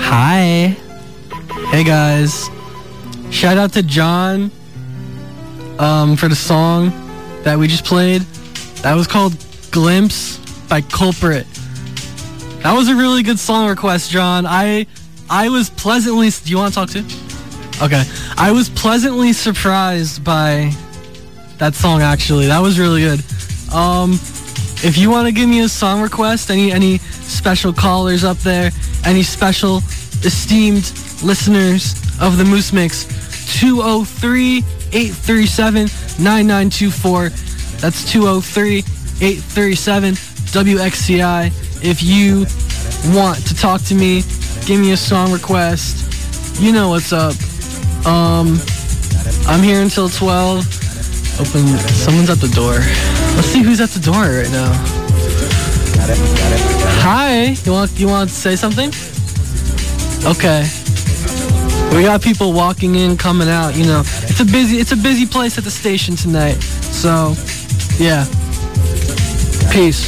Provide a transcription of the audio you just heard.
Hi. Hey guys. Shout out to John for the song that we just played. That was called Glimpse by Culprit. That was a really good song request, John. I was pleasantly... Do you want to talk too? Okay. I was pleasantly surprised by that song, actually. That was really good. If you want to give me a song request, any special callers up there, any special esteemed listeners of the Moose Mix, 203-837-9924. That's 203-837-WXCI. If you want to talk to me, give me a song request. You know what's up. I'm here until 12. Someone's at the door. Let's see who's at the door right now. Hi. You want to say something? Okay. We got people walking in, coming out, you know. It's a busy place at the station tonight. So, yeah. Peace.